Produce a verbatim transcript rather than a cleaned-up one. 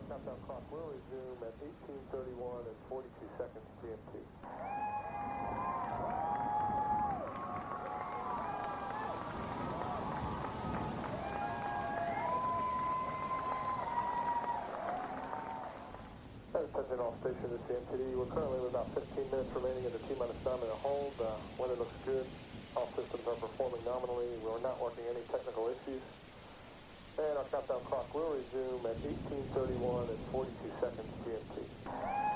countdown clock will resume at eighteen thirty-one and forty-two seconds G M T. Attention all stations at G M T D. We're currently with about fifteen minutes remaining in the T-minus nine minute hold. Uh, weather looks good. All systems are performing nominally. We're not working any technical issues. And our countdown clock will resume at eighteen thirty-one and forty-two seconds G M T.